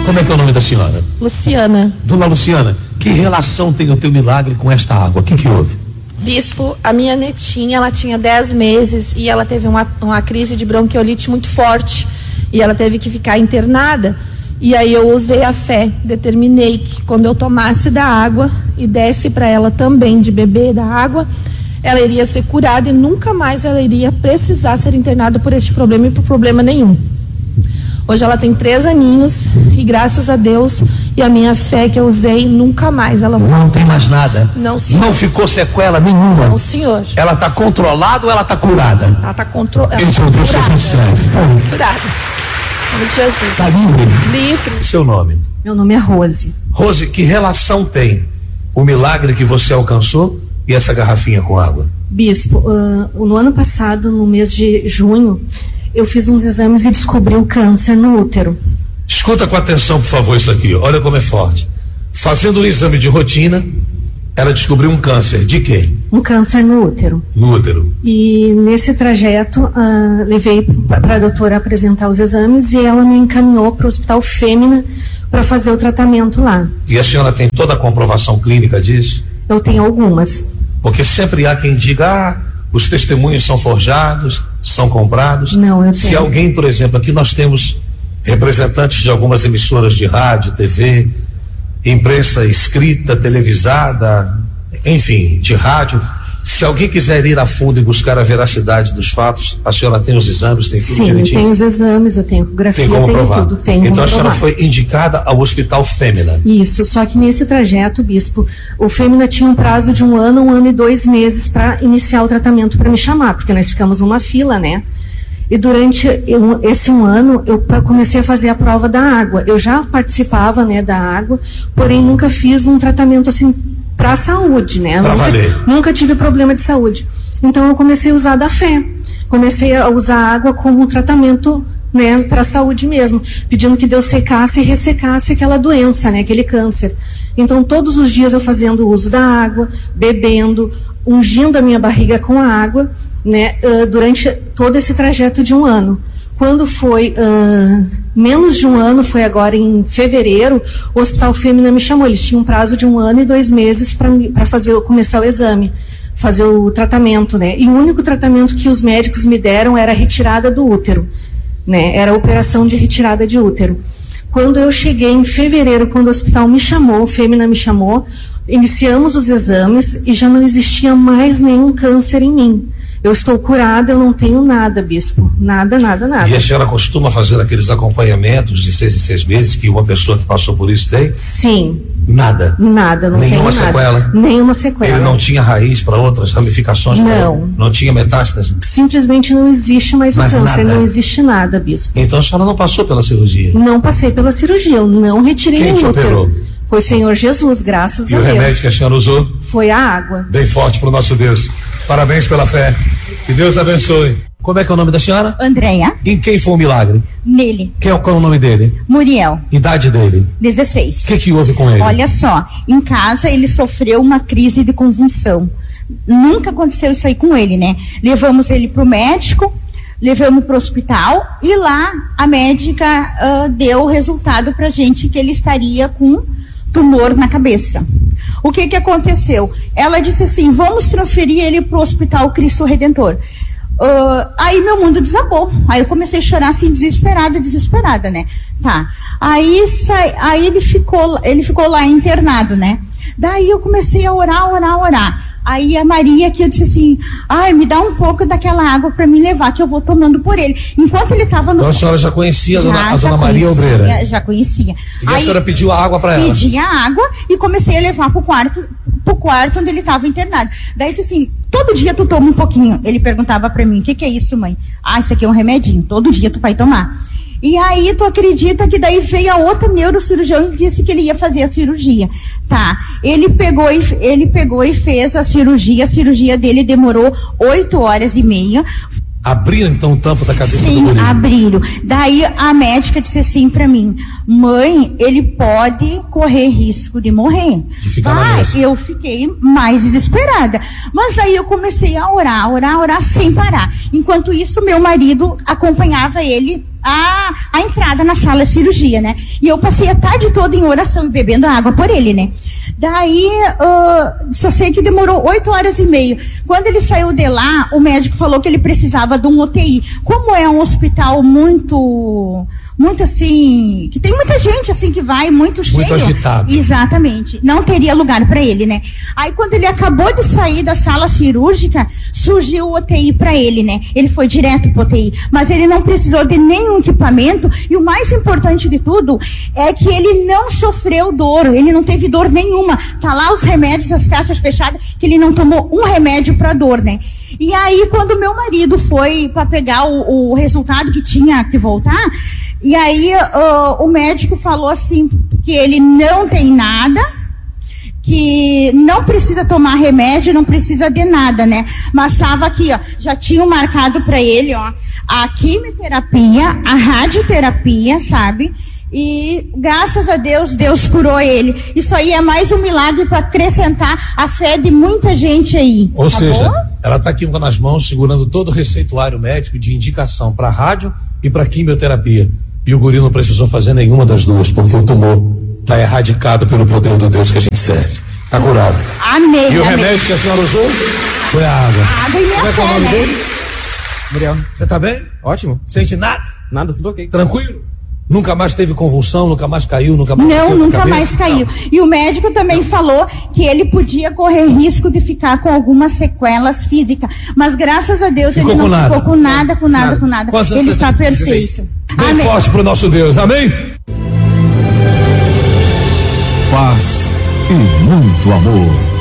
Como é que é o nome da senhora? Luciana. Dona Luciana, que relação tem o teu milagre com esta água? O que houve? Bispo, a minha netinha, ela tinha 10 meses e ela teve uma crise de bronquiolite muito forte e ela teve que ficar internada. E aí eu usei a fé, determinei que quando eu tomasse da água e desse para ela também de beber da água, ela iria ser curada e nunca mais ela iria precisar ser internada por este problema e por problema nenhum. Hoje ela tem 3 aninhos e graças a Deus e a minha fé que eu usei, nunca mais ela voltou. Não tem mais nada? Não, senhor. Não ficou sequela nenhuma? Não, senhor. Ela está controlada ou ela está curada? Ela está controlada. Esse é o Deus que a gente serve. Curada. Em nome de Jesus. Está livre? Livre. Seu nome? Meu nome é Rose. Rose, que relação tem o milagre que você alcançou e essa garrafinha com água? Bispo, no ano passado, no mês de junho, eu fiz uns exames e descobri um câncer no útero. Escuta com atenção, por favor, isso aqui. Olha como é forte. Fazendo um exame de rotina, ela descobriu um câncer. De quê? Um câncer no útero. No útero. E nesse trajeto, levei para a doutora apresentar os exames e ela me encaminhou para o Hospital Fêmina para fazer o tratamento lá. E a senhora tem toda a comprovação clínica disso? Eu tenho algumas. Porque sempre há quem diga, os testemunhos são forjados, são comprados. Não, eu tenho. Se alguém, por exemplo, aqui nós temos representantes de algumas emissoras de rádio, TV, imprensa escrita, televisada, enfim, de rádio. Se alguém quiser ir a fundo e buscar a veracidade dos fatos, a senhora tem os exames, tem tudo direitinho? Sim, eu tenho os exames, eu tenho ecografia, tem como tenho provar. tudo. Tenho então como a senhora provar. foi indicada ao Hospital Fêmina. Isso, só que nesse trajeto, bispo, o Fêmina tinha um prazo de 1 ano e 2 meses para iniciar o tratamento para me chamar, porque nós ficamos numa fila, né? E durante esse 1 ano, eu comecei a fazer a prova da água. Eu já participava, né, da água, porém nunca fiz um tratamento assim para a saúde, né? Nunca tive problema de saúde. Então eu comecei a usar da fé. Comecei a usar a água como um tratamento, né, para a saúde mesmo, pedindo que Deus secasse e ressecasse aquela doença, né, aquele câncer. Então todos os dias eu fazendo uso da água, bebendo, ungindo a minha barriga com a água, né, durante todo esse trajeto de 1 ano. Quando foi menos de 1 ano, foi agora em fevereiro, o Hospital Fêmina me chamou. Eles tinham um prazo de 1 ano e 2 meses para começar o exame, fazer o tratamento, né? E o único tratamento que os médicos me deram era a retirada do útero, né? Era a operação de retirada de útero. Quando eu cheguei em fevereiro, quando o hospital me chamou, o Fêmina me chamou, iniciamos os exames e já não existia mais nenhum câncer em mim. Eu estou curada, eu não tenho nada, bispo. Nada, nada, nada. E a senhora costuma fazer aqueles acompanhamentos de 6 em 6 meses que uma pessoa que passou por isso tem? Sim. Nada? Nada, não tenho nada. Nenhuma sequela? Nenhuma sequela. Ele não tinha raiz para outras ramificações? Não. Não tinha metástase? Simplesmente não existe mais o câncer, nada. não existe nada, bispo. Então a senhora não passou pela cirurgia? Não passei pela cirurgia, eu não retirei Quem o te útero. operou? Foi o Senhor Jesus, graças a Deus. E o remédio que a senhora usou? Foi a água. Bem forte para o nosso Deus. Parabéns pela fé. Que Deus abençoe. Como é que é o nome da senhora? Andréia. Em quem foi o milagre? Nele. Qual é o nome dele? Muriel. Idade dele? 16. O que houve com ele? Olha só, em casa ele sofreu uma crise de convulsão. Nunca aconteceu isso aí com ele, né? Levamos ele pro médico, levamos pro hospital e lá a médica deu o resultado pra gente que ele estaria com tumor na cabeça. O que aconteceu? Ela disse assim, vamos transferir ele pro Hospital Cristo Redentor. Aí meu mundo desabou. Aí eu comecei a chorar assim, desesperada, né? Tá. Aí ele ficou lá internado, né? Daí eu comecei a orar. Aí a Maria que eu disse assim, me dá um pouco daquela água para me levar, que eu vou tomando por ele. Enquanto ele estava no... Então a senhora já conhecia a dona Maria Obreira? Já conhecia. E a senhora pediu a água para ela? Pedi a água e comecei a levar pro quarto onde ele estava internado. Daí disse assim, todo dia tu toma um pouquinho. Ele perguntava para mim, o que é isso, mãe? Isso aqui é um remedinho, todo dia tu vai tomar. E aí, tu acredita que daí veio a outra neurocirurgião e disse que ele ia fazer a cirurgia. Tá. Ele pegou e fez a cirurgia dele demorou 8 horas e meia. Abriram então o tampo da cabeça do Sim, guri? abriram. Daí a médica disse assim pra mim: mãe, ele pode correr risco de morrer. De ficar na mesa. Eu fiquei mais desesperada. Mas daí eu comecei a orar sem parar. Enquanto isso, meu marido acompanhava ele a entrada na sala de cirurgia, né? E eu passei a tarde toda em oração e bebendo água por ele, né? Daí, só sei que demorou 8h30. Quando ele saiu de lá, o médico falou que ele precisava de um UTI. Como é um hospital muito assim, que tem muita gente assim que vai, muito cheio. Muito agitado. Exatamente. Não teria lugar para ele, né? Aí quando ele acabou de sair da sala cirúrgica, surgiu o UTI para ele, né? Ele foi direto pro UTI, mas ele não precisou de nenhum equipamento, e o mais importante de tudo é que ele não sofreu dor, ele não teve dor nenhuma. Tá lá os remédios, as caixas fechadas, que ele não tomou um remédio para dor, né? E aí quando meu marido foi para pegar o resultado que tinha que voltar, e aí o médico falou assim, que ele não tem nada, que não precisa tomar remédio, não precisa de nada, né? Mas estava aqui, ó, já tinham marcado para ele, ó, a quimioterapia, a radioterapia, sabe? E graças a Deus, Deus curou ele. Isso aí é mais um milagre para acrescentar a fé de muita gente aí. Ou tá seja, bom? ela está aqui nas mãos, segurando todo o receituário médico de indicação para rádio e para quimioterapia. E o guri não precisou fazer nenhuma das duas, porque o tumor está erradicado pelo poder do Deus que a gente serve. Está curado. Amém. E o amém. remédio que a senhora usou foi a água. Água e minha Como é que é o fé, nome né? dele? Muriel. Você tá bem? Ótimo. Sente nada? Nada, tudo ok. Tranquilo? Nunca mais teve convulsão, nunca mais caiu, nunca mais Não, bateu com a nunca cabeça? mais caiu. Não. E o médico também falou que ele podia correr risco de ficar com algumas sequelas físicas. Mas graças a Deus Ficou ele com não nada. ficou com nada. Quantos anos Ele você está tem? perfeito. 16. Bem Amém. forte pro nosso Deus, amém? Paz e muito amor.